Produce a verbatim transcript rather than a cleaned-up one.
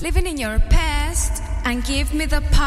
living in your past and give me the power